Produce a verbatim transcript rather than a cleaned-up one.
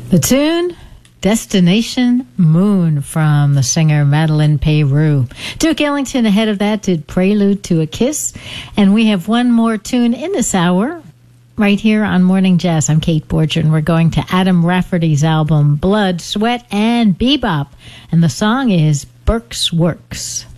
The tune, Destination Moon, from the singer Madeleine Peyrou. Duke Ellington ahead of that did Prelude to a Kiss. And we have one more tune in this hour right here on Morning Jazz. I'm Kate Borger, and we're going to Adam Rafferty's album Blood, Sweat, and Bebop. And the song is Burke's Works.